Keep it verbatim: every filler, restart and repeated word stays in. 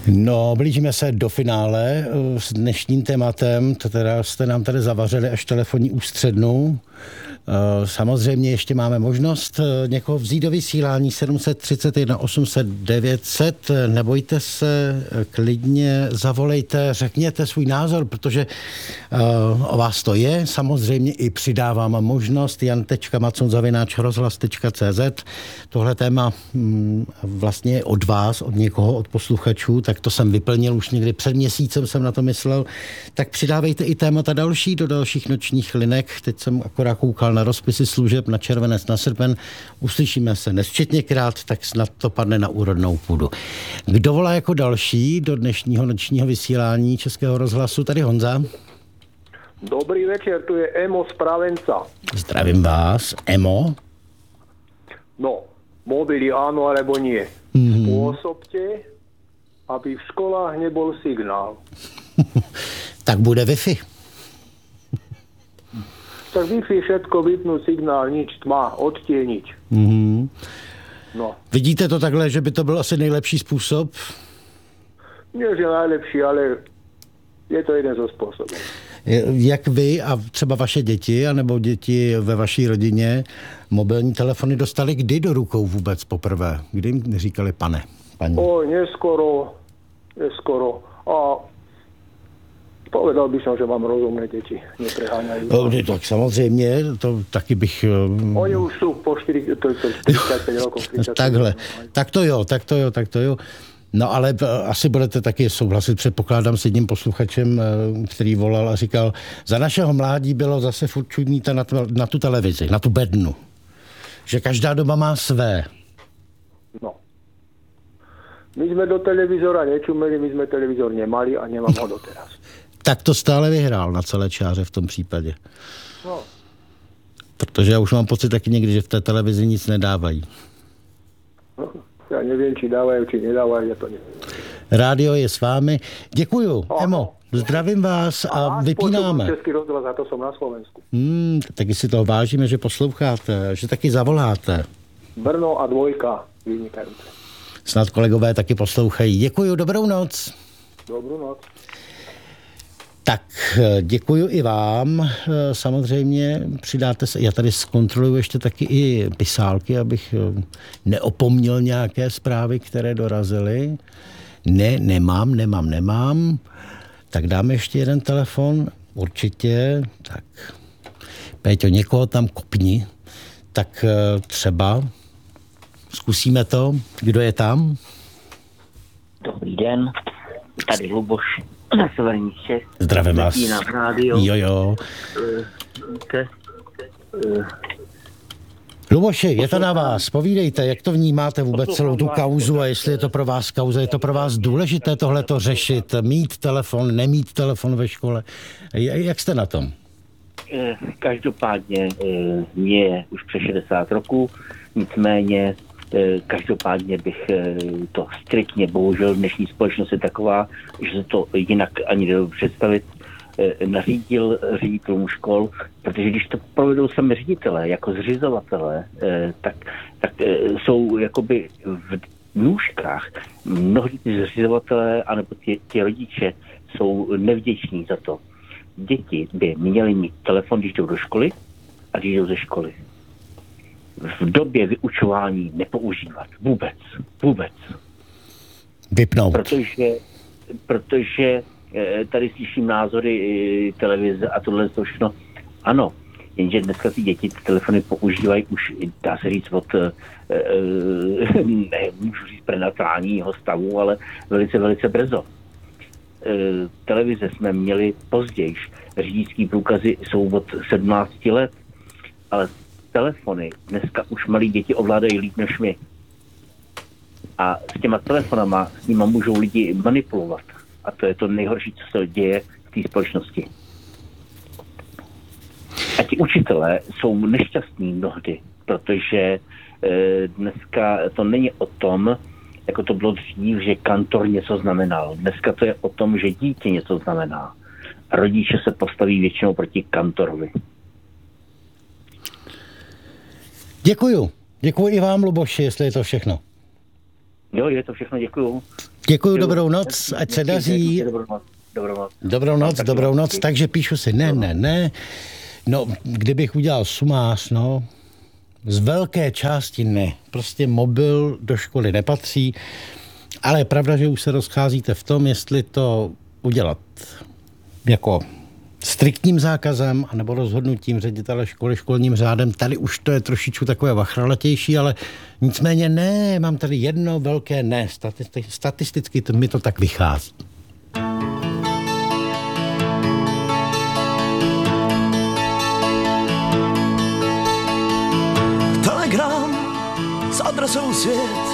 No, blížíme se do finále s dnešním tématem, to teda jste nám tady zavařili až telefonní ústřednu. Samozřejmě ještě máme možnost někoho vzít do vysílání sedm set třicet jedna osm set devět set. Nebojte se, klidně zavolejte, řekněte svůj názor, protože o vás to je. Samozřejmě i přidávám možnost jan tečka macon zavináč rozhlas tečka cé zet. Tohle téma vlastně je od vás, od někoho, od posluchačů, tak to jsem vyplnil už někdy před měsícem, jsem na to myslel. Tak přidávejte i témata další do dalších nočních linek. Teď jsem akorát koukal na rozpisy služeb na červenec, na srpen. Uslyšíme se nesčetněkrát, tak snad to padne na úrodnou půdu. Kdo volá jako další do dnešního nočního vysílání Českého rozhlasu? Tady Honza. Dobrý večer, tu je Emo z Pravenca. Zdravím vás. Emo? No, mobily áno alebo nie. Mm-hmm. Spôsobte, aby v školách nebol signál. Tak bude Wi-Fi. Tak Wi-Fi všetko vypnúť, signál, nič, tma, odtieniť. Mm-hmm. No. Vidíte to takhle, že by to byl asi nejlepší způsob? Nie, že najlepší, ale je to jeden zo spôsobov. Jak vy a třeba vaše děti, anebo děti ve vaší rodině mobilní telefony dostali kdy do rukou vůbec poprvé? Kdy jim říkali pane, paní? Oj, neskoro, neskoro. A povedal by som, že mám rozumné děti, nepreháňajú. No, tak samozřejmě, to taky bych... Oni už sú po štyridsaťpäť rokov. Takhle, tak to jo, tak to jo, tak to jo. No ale asi budete taky souhlasit, předpokládám, s jedním posluchačem, který volal a říkal, za našeho mládí bylo zase furt čudníta na, na tu televizi, na tu bednu. Že každá doba má své. No. My sme do televizora nečumeli, my sme televizor nemali a nemám ho doteraz. Tak to stále vyhrál na celé čáře v tom případě. No. Protože já už mám pocit taky někdy, že v té televizi nic nedávají. No. Ja neviem, či dávajú, či nedávajú, ja to neviem. Rádio je s vámi. Děkuju, oh. Emo. Zdravím vás a, a vypínáme. Český rozhlas, a to som na Slovensku. Hmm, taky si toho vážíme, že posloucháte, že taky zavoláte. Brno a dvojka, vynikajúce. Snad kolegové taky poslouchají. Děkuju, dobrou noc. Dobrou noc. Tak děkuju i vám. Samozřejmě přidáte se. Já tady zkontroluji ještě taky i pisálky, abych neopomněl nějaké zprávy, které dorazily. Ne, nemám, nemám, nemám. Tak dáme ještě jeden telefon. Určitě. Tak. Péťo, někoho tam kopni. Tak třeba zkusíme to. Kdo je tam? Dobrý den. Tady Luboš na severních Čech. Zdravím vás. Na rádio. Jo, jo. Ke, uh, Luboši, je to na vás. Povídejte, jak to vnímáte vůbec celou tu kauzu a jestli je to pro vás kauza, je to pro vás důležité tohleto řešit, mít telefon, nemít telefon ve škole. Jak jste na tom? Každopádně mě je už přes šedesát roků, nicméně každopádně bych to striktně, bohužel dnešní společnost je taková, že se to jinak ani nedovedu představit, nařídil ředitelům škol, protože když to provedou sami ředitelé jako zřizovatelé, tak, tak jsou jakoby v nůžkách. Mnohdy ty zřizovatelé anebo ti, ti rodiče jsou nevděční za to. Děti by měly mít telefon, když jdou do školy a když jdou ze školy. V době vyučování nepoužívat. Vůbec. Vůbec. Vypnout. Protože, protože tady slyším názory televize a tohle to všechno. Ano, jenže dneska ty děti ty telefony používají už, dá se říct, od ne, můžu říct prenatálního stavu, ale velice, velice brzo. Televize jsme měli později. Řidičský průkazy jsou od sedmnácti let, ale telefony dneska už malí děti ovládají líp než my. A s těma telefonama, s nima můžou lidi manipulovat. A to je to nejhorší, co se děje v té společnosti. A ti učitelé jsou nešťastní mnohdy, protože e, dneska to není o tom, jako to bylo dřív, že kantor něco znamenal. Dneska to je o tom, že dítě něco znamená. A rodiče se postaví většinou proti kantorovi. Děkuju. Děkuji i vám, Luboši, jestli je to všechno. Jo, je to všechno, děkuju. Děkuju, dobrou noc, ať se daří. Dobrou noc, dobrou noc. Dobrou noc, dobrou noc, takže píšu si ne, ne, ne. No, kdybych udělal sumář, no, z velké části ne. Prostě mobil do školy nepatří, ale je pravda, že už se rozcházíte v tom, jestli to udělat jako striktním zákazem anebo rozhodnutím ředitele školy, školním řádem. Tady už to je trošičku takové vachralatější, ale nicméně ne, mám tady jedno velké ne. Statisticky, statisticky to, mi to tak vychází. Telegram s adresou svět